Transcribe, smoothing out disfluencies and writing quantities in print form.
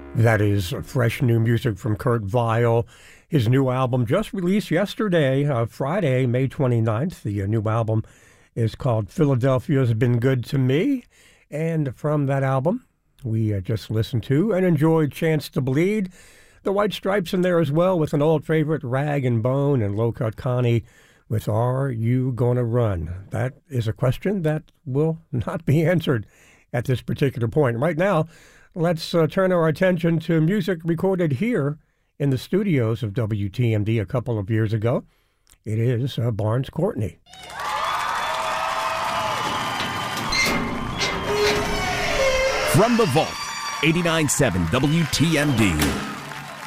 That is fresh new music from Kurt Vile. His new album just released yesterday, Friday, May 29th. The new album is called Philadelphia's Been Good to Me. And from that album, we just listened to and enjoyed Chance to Bleed. The White Stripes in there as well with an old favorite, Rag and Bone, and Low Cut Connie with Are You Gonna Run? That is a question that will not be answered at this particular point. Right now, let's turn our attention to music recorded here in the studios of WTMD a couple of years ago. It is Barnes Courtney. From the Vault, 89.7 WTMD.